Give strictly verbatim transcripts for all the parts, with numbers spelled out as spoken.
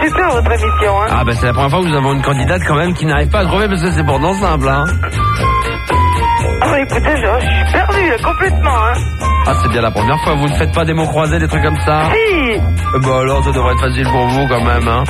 C'est ça votre émission, hein. Ah bah c'est la première fois que nous avons une candidate quand même qui n'arrive pas à crever parce que c'est pourtant simple, hein. Ah bah écoutez, je, je suis perdue, là, complètement, hein. Ah c'est bien la première fois, vous ne faites pas des mots croisés, des trucs comme ça? Si. Euh, Bah alors ça devrait être facile pour vous quand même, hein.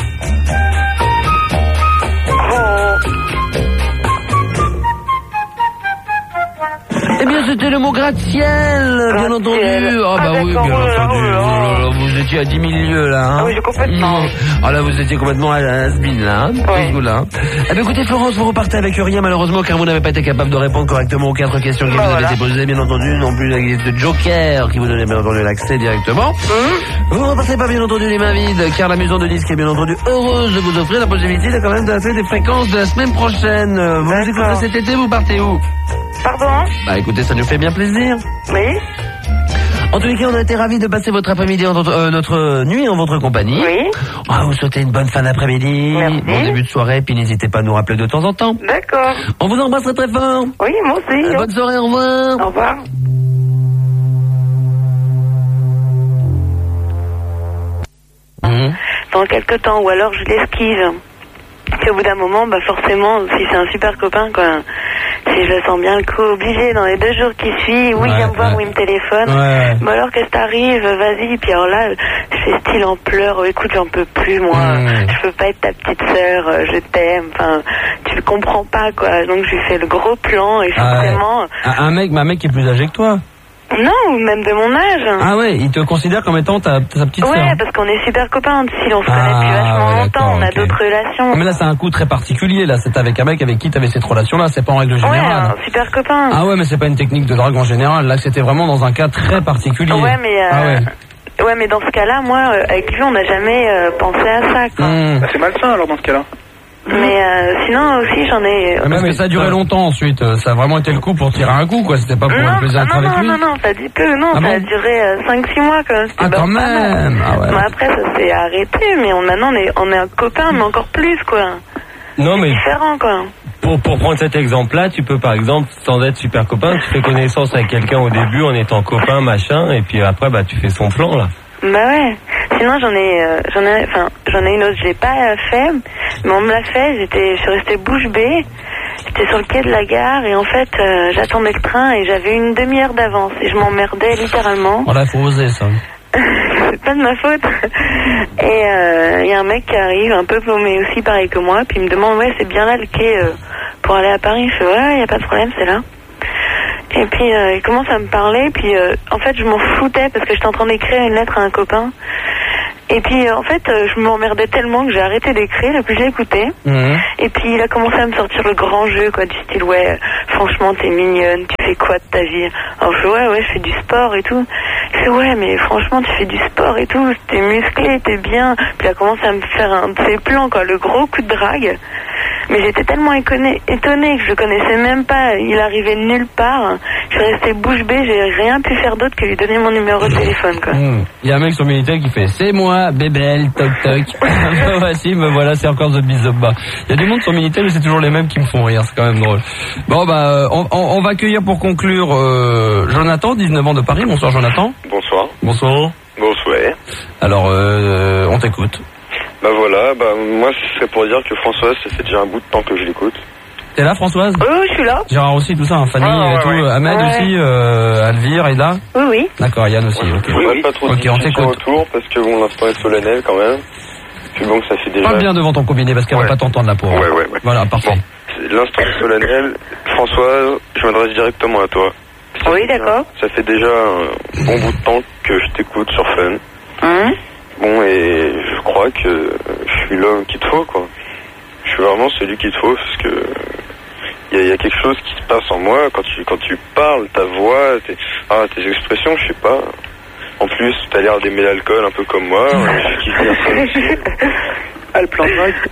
Eh bien, c'était le mot gratte-ciel, bien entendu. Ah, bah oui, bien entendu. Vous étiez à dix mille lieues, là. Hein. Ah oui, complètement. Ah, là, vous étiez complètement à la spin, là. Hein, oui. là. Eh bien, écoutez, Florence, vous repartez avec rien, malheureusement, car vous n'avez pas été capable de répondre correctement aux quatre questions qui bah, vous voilà. avaient été posées, bien entendu. Non plus, il existe de Joker qui vous donnait, bien entendu, l'accès directement. Mmh. Vous ne repartez pas, bien entendu, les mains vides, car la maison de disque est, bien entendu, heureuse de vous offrir la possibilité de, quand même, d'affaire des fréquences de la semaine prochaine. Vous vous écoutez cet été, vous partez où? Pardon? Bah écoutez, ça nous fait bien plaisir. Oui. En tous les cas, on a été ravis de passer votre après-midi, en notre, euh, notre nuit en votre compagnie. Oui. On va vous souhaiter une bonne fin d'après-midi, Merci. bon début de soirée, puis n'hésitez pas à nous rappeler de temps en temps. D'accord. On vous embrasse très très fort. Oui, moi aussi. Euh, bonne soirée, au revoir. Au revoir. Mmh. Dans quelques temps, ou alors je l'esquive. Puis au bout d'un moment, bah forcément, si c'est un super copain, quoi, si je sens bien le coup obligé dans les deux jours qui suivent, oui, Ouais, il vient me voir, ouais. oui, il me téléphone. Ouais. Bah alors, qu'est-ce que t'arrives, vas-y. Puis alors là, je fais style en pleurs, oh, écoute, j'en peux plus, moi. Mmh. Je peux pas être ta petite sœur, euh, je t'aime. Enfin, tu le comprends pas, quoi. Donc je lui fais le gros plan et Ah ouais. forcément... Un, un mec, mais un mec qui est plus âgé que toi. Non, ou même de mon âge. Ah ouais, il te considère comme étant ta, ta petite sœur. Ouais, parce qu'on est super copains, si on se connaît Ah, depuis vachement ouais, longtemps, d'accord, on a ok. d'autres relations. Mais là, c'est un coup très particulier, là. C'est avec un mec avec qui t'avais cette relation-là, c'est pas en règle Ouais, générale. un super copain. Ah ouais, mais c'est pas une technique de drague en général. Là, c'était vraiment dans un cas très particulier. Ouais, mais euh, Ah ouais. ouais, mais dans ce cas-là, moi, euh, avec lui, on n'a jamais euh, pensé à ça, quoi. Mmh. Bah, c'est malsain alors dans ce cas-là. Mais euh, sinon aussi, j'en ai. Mais parce que ça a duré longtemps ensuite. Ça a vraiment été le coup pour tirer un coup, quoi. C'était pas pour non, un plaisir non, avec non, lui. non, non, pas du tout. Non, Ah ça bon a duré euh, cinq six mois, quand même. C'était Ah, pas quand pas mal. même. Ah ouais. Mais après, ça s'est arrêté. Mais on, maintenant, on est, on est un copain, mais encore plus, quoi. Non, mais Différent, quoi. pour, pour prendre cet exemple-là, tu peux par exemple, sans être super copain, tu fais connaissance avec quelqu'un au début en étant copain, machin, et puis après, bah, tu fais son plan, là. Bah ouais. Sinon j'en ai, euh, j'en ai, enfin j'en ai une autre. Je l'ai pas euh, fait, mais on me l'a fait. J'étais, je suis restée bouche bée. J'étais sur le quai de la gare et en fait euh, j'attendais le train et j'avais une demi-heure d'avance et je m'emmerdais littéralement. Oh là, faut oser ça. C'est pas de ma faute. Et il euh, y a un mec qui arrive un peu paumé aussi pareil que moi, puis il me demande ouais c'est bien là le quai euh, pour aller à Paris. Je fais ouais y a pas de problème, c'est là. Et puis euh, il commence à me parler, puis euh, en fait je m'en foutais parce que j'étais en train d'écrire une lettre à un copain. Et puis euh, en fait euh, je m'emmerdais tellement que j'ai arrêté d'écrire et puis j'ai écouté. Mmh. Et puis il a commencé à me sortir le grand jeu quoi, du style ouais franchement t'es mignonne, tu fais quoi de ta vie? Alors je fais ouais ouais je fais du sport et tout. Il fait ouais mais franchement tu fais du sport et tout, t'es musclé, t'es bien. Puis il a commencé à me faire un de ses plans quoi, le gros coup de drague. Mais j'étais tellement étonnée, étonnée que je connaissais même pas, il arrivait de nulle part. Je suis restée bouche bée, j'ai rien pu faire d'autre que lui donner mon numéro de téléphone quoi. Mmh. Il y a un mec sur Minitel qui fait c'est moi, bébelle, toc toc. Voici, me voilà, c'est encore The Bizobba. Il y a du monde sur Minitel mais c'est toujours les mêmes qui me font rire, c'est quand même drôle. Bon bah on, on, on va accueillir pour conclure euh, Jonathan, dix-neuf ans de Paris. Bonsoir Jonathan. Bonsoir. Bonsoir. Bonsoir. Alors euh, on t'écoute. Bah voilà, bah moi ce serait pour dire que Françoise, ça fait déjà un bout de temps que je l'écoute. T'es là Françoise? Oui, oui, je suis là. Gérard aussi, tout ça, hein, Fanny Ah, ouais, et tout, ouais. Ahmed Ouais. aussi, euh, Alvire, Aïda. Oui, oui. D'accord, Yann aussi, ok. Je voudrais pas trop de Ok, on discussion t'écoute. autour parce que bon, l'instant est solennel quand même. Puis bon, ça fait déjà... Parle bien devant ton combiné parce qu'elle Ouais. va pas t'entendre là pour. Ouais, ouais, ouais. Voilà, parfait. Bon, c'est l'instant est solennel. Françoise, je m'adresse directement à toi. Ça Oui, fait déjà- d'accord. Ça fait déjà un bon bout de temps que je t'écoute sur Fun. Hum. Bon, et je crois que je suis l'homme qu'il te faut, quoi. Je suis vraiment celui qu'il te faut, parce que il y, y a quelque chose qui se passe en moi quand tu quand tu parles, ta voix, tes, ah, tes expressions, je sais pas. En plus, t'as l'air d'aimer l'alcool un peu comme moi. Je kiffe bien ça aussi. Ah, le plan de drague.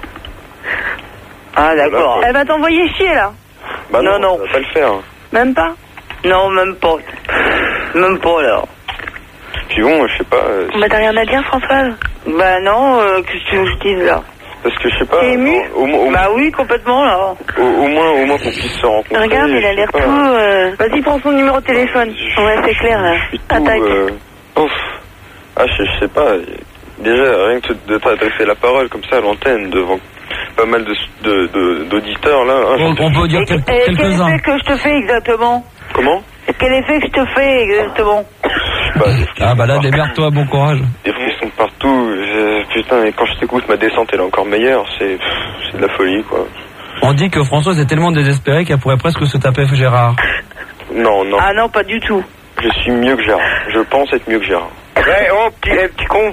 Ah d'accord. Voilà. Elle va t'envoyer chier là. Bah non, Non, non. ça va pas le faire. Même pas? Non, même pas. Même pas là. Puis bon, je sais pas. euh, Bah t'as rien à dire Françoise? Bah non, euh, qu'est-ce que tu veux que je dise là? Parce que je sais pas. T'es ému? non, au, moins- au, Bah oui, complètement là. au, au moins, au moins qu'on puisse se rencontrer. Regarde, il a je l'air sais tout... pas. Euh... Vas-y, prends son numéro de téléphone. Ouais, c'est clair là. Je suis tout, Attaque. euh, ouf. Ah, je, je sais pas. déjà, rien que de t'adresser la parole comme ça à l'antenne devant pas mal de, de, de, d'auditeurs, là. Hein, on, on peut dire quel, et, et quelques-uns. quel effet que je te fais exactement? Comment? Et quel effet que je te fais exactement? Bah, Ah bah là, démerde-toi, bon courage. des frissons partout. Je- putain, et quand je t'écoute, ma descente elle est encore meilleure. C'est, c'est de la folie, quoi. On dit que Françoise est tellement désespérée qu'elle pourrait presque se taper Gérard. Non, non. Ah non, pas du tout. Je suis mieux que Gérard. Je pense être mieux que Gérard. Ouais, oh, petit, eh, petit con.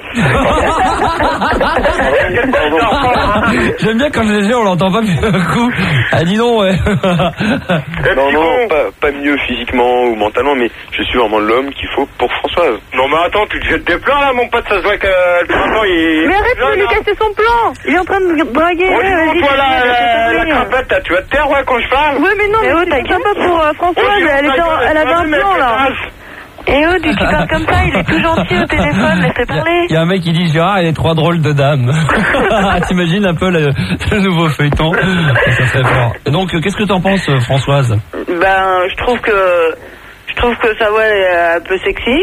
J'aime bien quand je les dis, on l'entend pas plus d'un coup. Ah dis donc, ouais. Non, non, pas, pas mieux physiquement ou mentalement, mais je suis vraiment l'homme qu'il faut pour Françoise. Non mais attends, tu te jettes des plans là mon pote, ça se voit que euh, le printemps il... Mais arrête de lui casser son plan. Il est en train de draguer. Oh, ouais, dis-moi, vas-y, toi tu là, sais, la, tu la sais, crapette, là, tu vas te taire ouais quand je parle. Ouais, mais non, mais oh, t'inquiète pas pour euh, Françoise, Oh, dis-moi, elle, était en- ta elle avait gueule, un plan là. Et oh, tu parles comme ça, il est tout gentil au téléphone, laisse-le parler. Il y a un mec qui dit Gérard, il est trois drôles de dames. T'imagines un peu le, le nouveau feuilleton? Ça serait fort. Et donc, euh, qu'est-ce que t'en penses, euh, Françoise? Ben, je trouve que je trouve que sa voix est un peu sexy.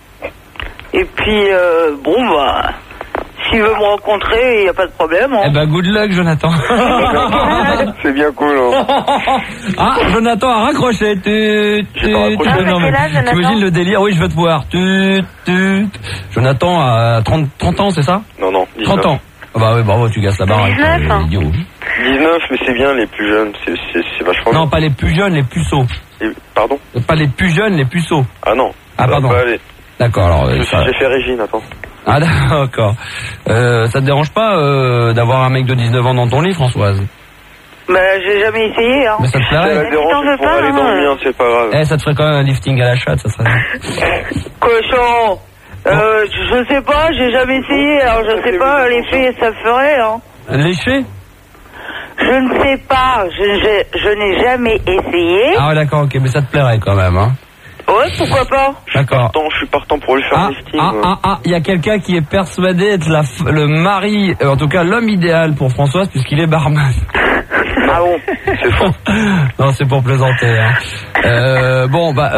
Et puis, euh, bon, bah, s'il veut me rencontrer, il n'y a pas de problème. Hein. Eh ben, good luck, Jonathan. C'est bien cool, hein. Ah, Jonathan a raccroché. Tu, tu, J'ai pas raccroché. tu- Ah, non, mais mais quel âge, Jonathan? t'imagines le délire? Oui, je veux te voir. Tu, tu. Jonathan a trente, trente ans, c'est ça? Non, non, dix-neuf. trente ans. Ah bah oui, bravo, tu gasses la baraque. dix-neuf, euh, hein. idiot. dix-neuf, mais c'est bien, les plus jeunes, c'est, c'est, c'est vachement Non, bien. pas les plus jeunes, les puceaux. Et- Pardon? Pas les plus jeunes, les puceaux. Ah non. Ah, Ça va pardon. pas aller. D'accord, alors. euh, Je- ça- J'ai fait Régine, attends. Ah d'accord. Euh, ça te dérange pas euh, d'avoir un mec de dix-neuf ans dans ton lit, Françoise? Ben, j'ai jamais essayé. Hein. Mais ça te Ça plairait? la t'en dérange veux pour pas, aller hein. dans le mien, c'est pas grave. Eh, ça te ferait quand même un lifting à la chatte, ça serait... Cochon. Euh, je sais pas, j'ai jamais essayé, alors je sais pas l'effet ça ferait. Hein. Léché? Je ne sais pas, je, je, je n'ai jamais essayé. Ah ouais, d'accord, ok, mais ça te plairait quand même, hein? Ouais, pourquoi pas? D'accord. Attends, je suis partant pour lui faire Ah, un lifting. ah, ouais. ah, ah, il y a quelqu'un qui est persuadé d'être la f- le mari, euh, en tout cas l'homme idéal pour Françoise, puisqu'il est barman. Ah bon? C'est faux. Non, c'est pour plaisanter. Hein. Euh, bon, bah,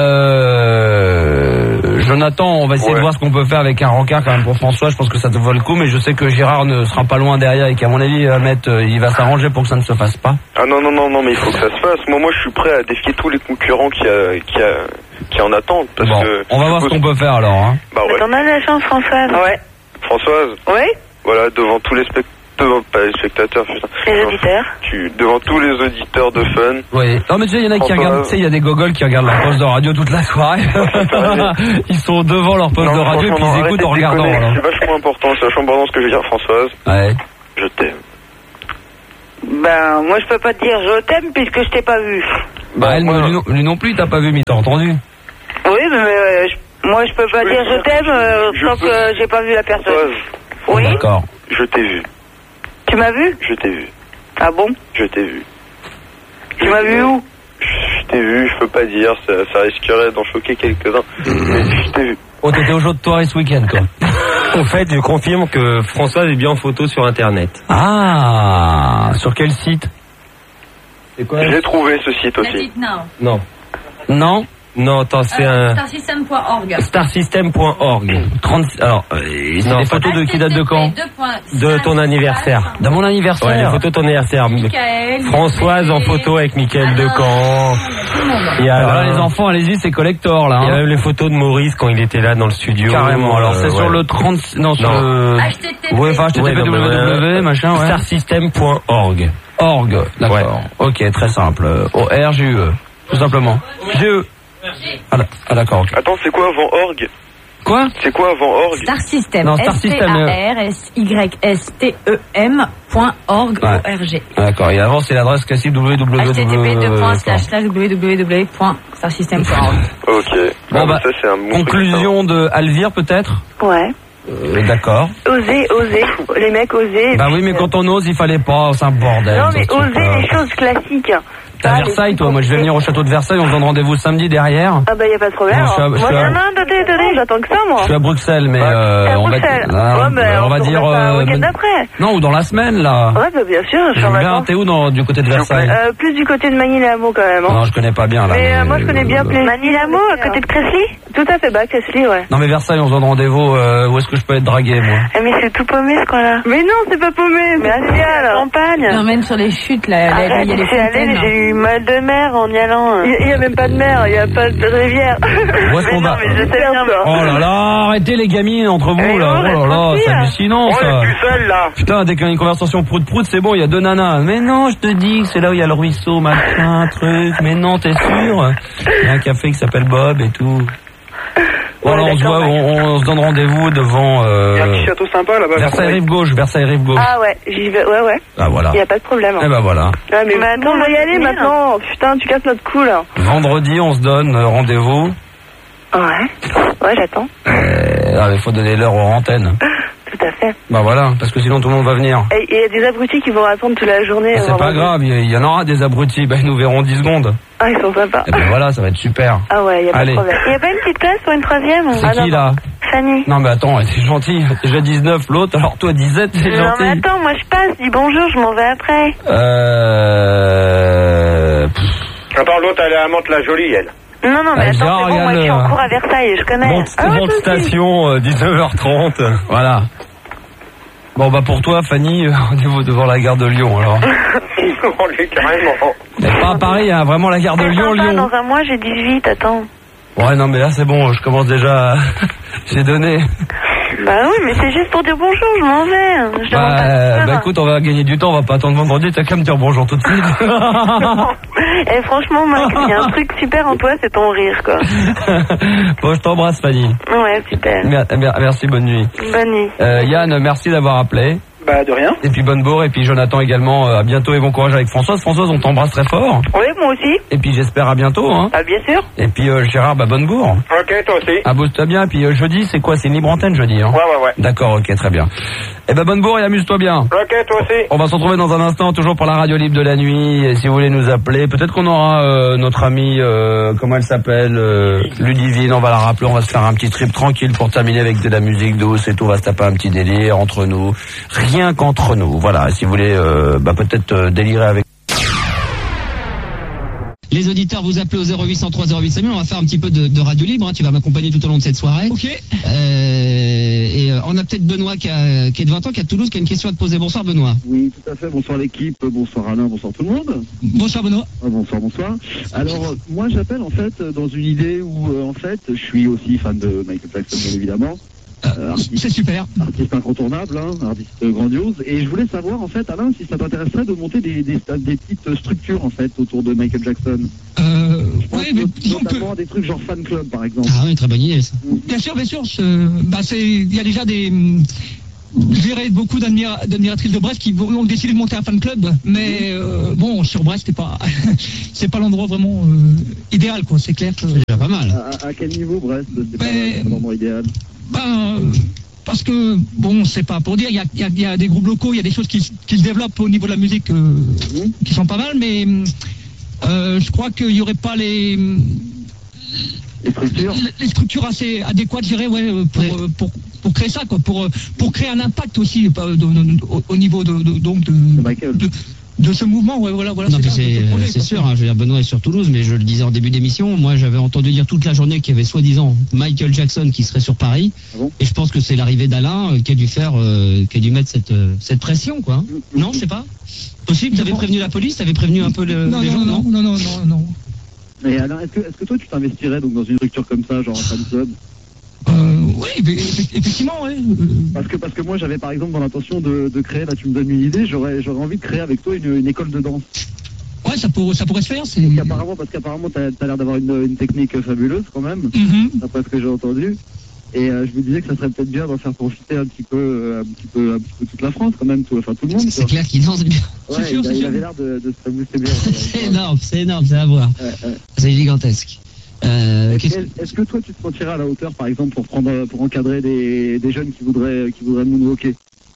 euh, Jonathan, on va essayer Ouais. de voir ce qu'on peut faire avec un rencard quand même pour François. Je pense que ça te vaut le coup, mais je sais que Gérard ne sera pas loin derrière et qu'à mon avis, il va mettre, euh, il va s'arranger pour que ça ne se fasse pas. Ah non, non, non, non, mais il faut que ça se fasse. Moi, moi, je suis prêt à défier tous les concurrents qui, a, qui, a, qui en attendent. Parce Bon, que on va voir ce qu'on peut faire alors. Hein. Bah ouais. T'en as de la chance, Françoise. Ouais. Françoise, Oui? voilà, devant tous les spectateurs, devant, pas les spectateurs, putain. Les Non, auditeurs. Tu, devant tous les auditeurs de Fun. Oui. Non mais tu sais, il y en a qui François. regardent, tu sais, il y a des gogoles qui regardent leur poste de radio toute la soirée. Ils sont devant leur poste Non, de radio et puis franchement, ils écoutent arrêtez en de regardant. déconner. alors. C'est vachement important, c'est vachement important ce que je veux dire, Françoise. Ouais. Je t'aime. Ben, moi, je peux pas te dire je t'aime puisque je t'ai pas vu. Bah elle, moi- lui, non, lui non plus, t'as pas vu, mais t'as entendu. Oui, mais euh, je- moi, je peux pas peux dire je dire- t'aime euh, je tant peux- que j'ai pas vu la personne. Françoise, Oui? D'accord. je t'ai vu. Tu m'as vu? Je t'ai vu. Ah bon? Je t'ai vu. Tu m'as vu où? Je t'ai vu, je peux pas dire, ça, ça risquerait d'en choquer quelques-uns. Mais je t'ai vu. Oh, t'étais au jeu de Touré ce week-end, toi. Au fait, je confirme que Françoise est bien en photo sur Internet. Ah, sur quel site? C'est quoi? J'ai trouvé ce site aussi. Dites now. Non. Non. Non, attends, c'est Euh, un starsystem point org. starsystem point org. trente Alors, euh, c'est Non, des photos de qui datent de quand? De ton anniversaire. De mon anniversaire. Ouais, les photos de ton anniversaire. Michael, Françoise en photo avec Mickaël Decamp. Il y a, Alors là, les enfants, allez-y, c'est collector, là. il y a Hein. même les photos de Maurice quand il était là dans le studio. Carrément. Alors, c'est Euh, sur ouais. le trente... Non, sur Non. le... H T T P. Ouais, enfin, H T T P, Ouais, non, mais www, ouais. machin, ouais. starsystem point org. Org, d'accord. Ok, très simple. O R G U E, tout simplement. G E. Ah, d- ah, d'accord, ok. Attends, c'est quoi avant org? Quoi? C'est quoi avant org? Star System. Non, Star System, euh. S T A R S Y S T E M point org. Ouais. O R G. Ah, d'accord, et avant, c'est l'adresse classique www. H T T P deux points slash slash www point starsystem point org. Ok. Bon, Ah, bah, mais ça, c'est un bon conclusion de Alvire, peut-être? Ouais. Euh, d'accord. Oser, oser. Les mecs, oser. Bah oui, mais quand on ose, il fallait pas, c'est un bordel. Non, ça, mais ce oser truc-là. les choses classiques. T'as Ah, Versailles, les toi. Moi, je vais venir au château de Versailles. On se donne rendez-vous samedi derrière. Ah bah y a pas de problème. Non, je suis à- je moi, suis à- non, non, attendez, attendez, j'attends que ça, moi. Je suis à Bruxelles, mais Ouais. euh, T'es à on va, Bruxelles. ah, Ouais, bah, on on va se dire revoit ça euh, un week-end mais- après. non, ou dans la semaine là. Ouais, bah bien sûr, je suis en J'aime bien. vacances. T'es où dans, du côté de Versailles? Euh, plus du côté de Manille-les-Hameaux quand même. Hein. Non, je connais pas bien là. Mais euh, moi je connais bien euh, Plessis. Manille-les-Hameaux, à côté de Cresley? Tout à fait, bah Cresley, ouais. Non mais Versailles, on se donne rendez-vous. Euh, où est-ce que je peux être dragué, moi? Eh, mais c'est tout paumé ce coin-là. Mais non, c'est pas paumé, mais c'est génial. Campagne. On emmène sur les chutes, là. là, Arrête, il y a les j'y suis allée, fontaines. j'ai eu mal de mer en y allant. Il y, a même pas de mer, il y a pas de rivière. Où est-ce Mais qu'on non, va? mais je sais bien, toi. Oh là là, arrêtez les gamines entre vous Mais là. non, Oh là reste là, tranquille. c'est hallucinant On ça. est plus seul là. Putain, dès qu'il y a une conversation prout-prout, c'est bon, il y a deux nanas. Mais non, je te dis que c'est là où il y a le ruisseau, machin, truc. Mais non, t'es sûr? Il y a un café qui s'appelle Bob et tout. Bon, alors on se voit, on, on se donne rendez-vous devant Il y a un petit euh, château sympa là-bas. Versailles Rive Gauche, Versailles Rive Gauche. Ah ouais, j'y vais, ouais, ouais. Ah voilà. Il y a pas de problème. Eh ben voilà. Ouais, mais, attends, on va y aller maintenant. Putain, tu casses notre cou là. Vendredi, on se donne euh, rendez-vous. Ouais. Ouais, j'attends. Euh, ah, il faut donner l'heure aux antennes. Tout à fait. Bah voilà, parce que sinon tout le monde va venir. Et il y a des abrutis qui vont attendre toute la journée. C'est euh, pas vendredi. grave, il y, il y en aura des abrutis. Bah ils nous verront dix secondes. Ah, ils sont sympas. Et ben voilà, ça va être super. Ah ouais, il y a pas Allez. de problème. Il y a pas une petite place pour une troisième? C'est Ah, qui non, là? Fanny. Non mais attends, t'es gentil. Déjà dix-neuf l'autre, alors toi dix-sept, t'es Non gentil. mais attends, moi je passe, dis bonjour, je m'en vais après. Euh... pff, Attends, l'autre elle est à Mantes-la-Jolie, elle. Non, non, mais Ah, attends, Gérard, c'est bon, moi je suis en regarde, cours à Versailles, je connais. Monte, Ah ouais, monte toi aussi. station, euh, dix-neuf heures trente. Voilà. Bon bah pour toi Fanny, euh, rendez-vous devant la gare de Lyon alors. On est carrément. Mais pas à Paris, hein, vraiment la gare de C'est Lyon, sympa, Lyon. dans un mois j'ai dix-huit, attends. Ouais non mais là c'est bon, je commence déjà à... J'ai donné. Bah oui, mais c'est juste pour dire bonjour, je m'en vais. Je demande Bah, pas euh, plus. bah écoute, on va gagner du temps, on va pas attendre vendredi, t'as qu'à me dire bonjour tout de suite. Et franchement, moi, il y a un truc super en toi, c'est ton rire, quoi. Bon, je t'embrasse Fanny. Ouais, super. Mer- mer- Merci, bonne nuit. Bonne nuit. Euh, Yann, merci d'avoir appelé. Bah de rien. Et puis bonne bourre, et puis Jonathan également, euh, à bientôt et bon courage avec Françoise. Françoise, on t'embrasse très fort. Oui, moi aussi. Et puis j'espère à bientôt, hein. Ah, bien sûr. Et puis euh, Gérard, bah bonne bourre. Ok, toi aussi. Abose-toi bien, et puis euh, jeudi, c'est quoi? C'est une libre antenne jeudi, hein. Ouais, ouais, ouais. D'accord, ok, très bien. Eh ben bonne bourre et amuse-toi bien. Ok, toi aussi. On va se retrouver dans un instant, toujours pour la radio libre de la nuit. Et si vous voulez nous appeler, peut-être qu'on aura euh, notre amie, euh, comment elle s'appelle, euh, Ludivine. On va la rappeler. On va se faire un petit trip tranquille pour terminer avec de la musique douce et tout. On va se taper un petit délire entre nous, rien qu'entre nous. Voilà. Si vous voulez, euh, bah peut-être euh, délirer avec. Les auditeurs, vous appelez au zéro huit cent trois zéro huit cinq mille, on va faire un petit peu de, de radio libre, hein. Tu vas m'accompagner tout au long de cette soirée. Ok. Euh, et euh, on a peut-être Benoît qui, a, qui est de vingt ans, qui est à Toulouse, qui a une question à te poser. Bonsoir Benoît. Oui, tout à fait. Bonsoir l'équipe, bonsoir Alain, bonsoir tout le monde. Bonsoir Benoît. Ah, bonsoir, bonsoir. Alors, euh, moi j'appelle en fait euh, dans une idée où euh, en fait je suis aussi fan de Michael Jackson bien évidemment. Euh, artiste, C'est super. artiste incontournable, hein, artiste grandiose. Et je voulais savoir en fait Alain si ça t'intéresserait de monter des, des, des petites structures en fait autour de Michael Jackson. Euh, Je pense oui, mais not- disons que, notamment des trucs genre fan club par exemple. Ah oui, très bonne idée ça. bien sûr, bien sûr, je- bah c'est, il y a déjà des, hum, je dirais beaucoup d'admira- d'admiratrices de Brest qui vont- ont décidé de monter un fan club, mais euh, bon, sur Brest, c'est pas, c'est pas l'endroit vraiment euh, idéal, quoi. C'est clair que. C'est déjà pas mal. À, à quel niveau Brest? C'est pas, Mais- c'est pas vraiment idéal. Ben, euh, parce que, bon, c'est pas pour dire, il y a, il y a- il y a des groupes locaux, il y a des choses qui, s- qui se développent au niveau de la musique euh, Mhm. qui sont pas mal, mais euh, je crois qu'il y aurait pas les, Les structures. les structures assez adéquates, je dirais, ouais, euh, pour, Ouais. euh, pour, pour créer ça, quoi, pour, euh, pour créer un impact aussi euh, de- de- de- au, au niveau de, de- donc de, De Michael. de, de ce mouvement, ouais, voilà, voilà. Non, mais ça, c'est ce projet, c'est quoi. sûr, hein, je veux dire, Benoît est sur Toulouse, mais je le disais en début d'émission, moi j'avais entendu dire toute la journée qu'il y avait soi-disant Michael Jackson qui serait sur Paris, Ah bon et je pense que c'est l'arrivée d'Alain euh, qui a dû faire, euh, qui a dû mettre cette, euh, cette pression, quoi. hein. Non, je sais pas. Possible, t'avais prévenu la police, t'avais prévenu un peu le, Non, les non, gens, non, non, non, non, non. Mais Alain, est-ce que, est-ce que toi tu t'investirais donc dans une structure comme ça, genre un fan club? Euh, oui, effe- effe- effectivement, ouais. euh, Parce que, parce que moi j'avais par exemple dans l'intention de, de créer, là tu me donnes une idée, j'aurais, j'aurais envie de créer avec toi une, une école de danse. Ouais, ça, pour, ça pourrait se faire, c'est. Donc, apparemment, parce qu'apparemment t'as, t'as l'air d'avoir une, une technique fabuleuse quand même, Mhm. d'après ce que j'ai entendu. Et euh, je me disais que ça serait peut-être bien d'en faire profiter un petit peu, euh, un petit peu, un petit peu toute la France quand même, tout, enfin tout le monde. C'est quoi. clair qu'il danse bien. Ouais, C'est sûr, il, a- c'est il sûr. avait l'air de, de se booster bien. C'est énorme, c'est énorme, c'est à voir. Ouais, ouais. C'est gigantesque. Euh, Est-ce, qu'est-ce- que- est-ce que toi tu te sentirais à la hauteur, par exemple, pour prendre, pour encadrer des, des jeunes qui voudraient, qui voudraient moonwalker? Ouais,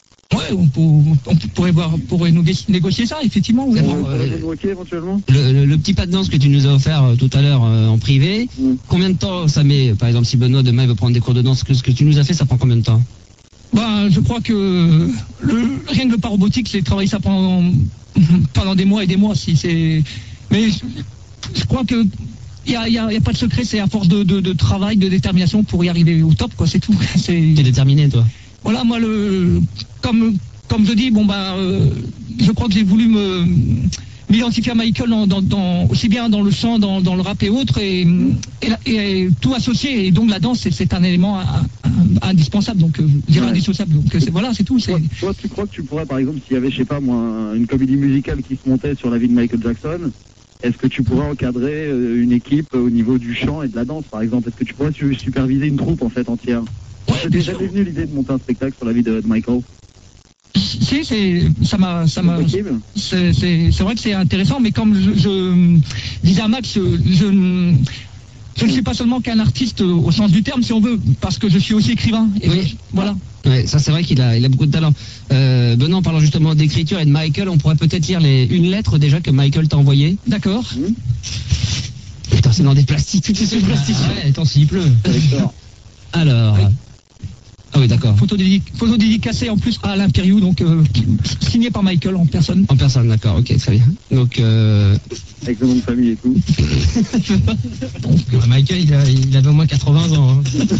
on, pour- on pourrait voir, on pourrait nous négo- négocier ça, effectivement. Oui. On pourrait débloquer éventuellement. Le, le- le petit pas de danse que tu nous as offert euh, tout à l'heure euh, en privé, Mm. combien de temps ça met? Par exemple, si Benoît demain il veut prendre des cours de danse, ce que, ce que tu nous as fait, ça prend combien de temps? Ben, je crois que le, rien que le pas robotique, c'est travailler ça pendant, pendant des mois et des mois. Si c'est, mais je, je crois que il y a, y a- y a pas de secret, c'est à force de, de, de travail, de détermination pour y arriver au top, quoi. C'est tout. C'est T'es déterminé, toi? voilà, moi le, comme comme je dis, bon ben, euh, je crois que j'ai voulu me m'identifier à Michael dans, dans, dans- aussi bien dans le chant, dans, dans le rap et autres, et, et, la- et tout associé. Et donc la danse, c'est, c'est un élément à- à- indispensable, donc euh, je dirais Ouais. indissociable. Donc c'est, voilà, c'est tout. C'est, Toi, toi, tu crois que tu pourrais, par exemple, s'il y avait, je sais pas moi, un- une comédie musicale qui se montait sur la vie de Michael Jackson, est-ce que tu pourrais encadrer euh, une équipe au niveau du chant et de la danse, par exemple? Est-ce que tu pourrais su- superviser une troupe, en fait, entière? Ouais, T'es bien déjà sûr. venu l'idée de monter un spectacle sur la vie de, de Michael? Si, c'est, ça m'a, ça m'a, C'est possible. c'est, c'est, c'est vrai que c'est intéressant, mais comme je, je disais à Max, je, je, je ne suis pas seulement qu'un artiste au sens du terme, si on veut, parce que je suis aussi écrivain. Et Oui. je- voilà. Ouais, ça c'est vrai qu'il a, il a beaucoup de talent. Euh, Benoît, en parlant justement d'écriture et de Michael, on pourrait peut-être lire les, une lettre déjà que Michael t'a envoyée. D'accord. Putain, c'est dans des plastiques, tout est sur le plastique. Ah ouais, attends, s'il pleut. D'accord. Alors. Ah oui, d'accord. Photo, dédic- photo dédicacée en plus à Alain Piriou, donc euh, signé par Michael en personne. En personne, d'accord, ok, très bien. Donc, euh... Avec le nom de famille et tout. Michael, il, a, il avait au moins quatre-vingts ans. Hein.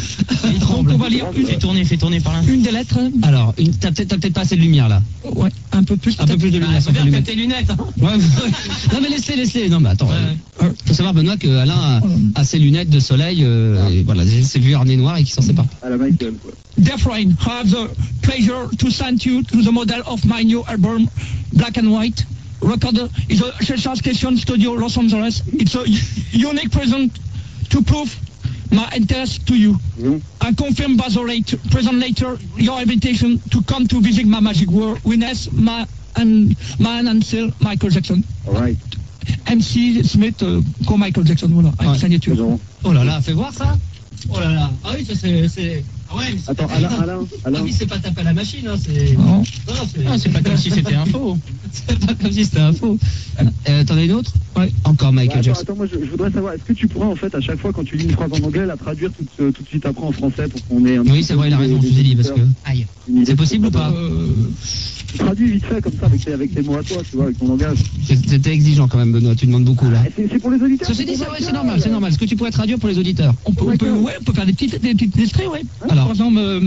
Il Donc on va lire une, Fais tourner, fais tourner par là. une des lettres. Alors, une, t'as peut-être, t'as peut-être pas assez de lumière là. Ouais, un peu plus. Un peu plus de lumière. sans faire tes lunettes. Hein. Ouais, ouais. Non mais laissez, laissez. Non mais attends. Euh, faut savoir Benoît que Alain a, a ses lunettes de soleil. Euh, et voilà, c'est vu harnais noir et qui s'en sépare. À la Michael, quoi. Dear friend, I have the pleasure to send you to the model of my new album, Black and White. Recorded in the Shellshark Station Studio, Los Angeles. It's a unique present to prove my interest to you. Mm. I confirm by the later, present later your invitation to come to visit my magic world. Witness my and man and Sir Michael Jackson. All right. M C Smith, euh, co Michael Jackson, voilà, avec Ouais. signature. C'est bon. Oh là là, fais voir ça. Oh là là. Ah oui, ça c'est, c'est. Ah ouais. c'est Attends, pas- Alain, Alain, Ah Alain. oui, c'est pas taper à la machine, hein, c'est. Non. Non, c'est. Ah, c'est pas comme si c'était un faux. C'est pas comme si c'était un faux. Euh, t'en as une autre? Ouais. Encore Ouais, Michael attends, Jackson. attends, moi je, je voudrais savoir, est-ce que tu pourrais en fait à chaque fois quand tu lis une phrase en anglais la traduire tout, euh, tout de suite après en français pour qu'on ait un Oui, petit c'est peu vrai, il a des- raison, des je vous ai dit parce que. auditeurs, Aïe. une idée C'est possible ou de- pas? Euh, Tu traduis vite fait comme ça avec tes, avec tes mots à toi, tu vois, avec ton langage. C'était exigeant quand même, Benoît. Tu demandes beaucoup là. Ah, c'est c'est pour les auditeurs. Ceci dit, c'est vrai, c'est normal, c'est normal. Est-ce que tu pourrais traduire pour les auditeurs? on peut, on peut, ouais, on peut faire des petits, des petits extraits, ouais. Alors. Par exemple, euh,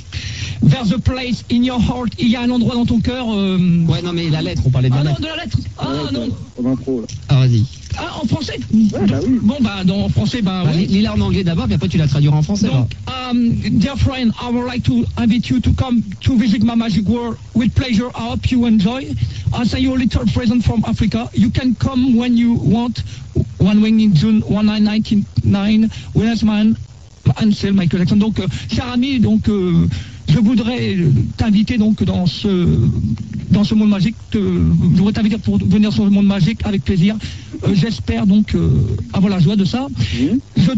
there's a place in your heart. Il y a un endroit dans ton cœur. euh, Ouais, non, mais la lettre, on parlait de la Ah non, lettre. de la lettre. Ah Ouais, non. En intro, là. Ah, vas-y. Ah, en français. Ouais, bah oui. Bon, bah, dans, en français, bah, Bah, ouais. lis- Lis-la en anglais d'abord, puis après tu la traduiras en français. alors. Donc, um, dear friend, I would like to invite you to come to visit my magic world with pleasure. I hope you enjoy. I send you a little present from Africa. You can come when you want. One wing in June nineteen ninety-nine. Winners man and Sir Michael Jackson. Donc, euh, cher ami, donc, euh, je voudrais t'inviter donc dans ce dans ce monde magique. Te, je voudrais t'inviter pour venir sur le monde magique avec plaisir. Euh, J'espère donc euh, avoir la joie de ça. Mhm. Je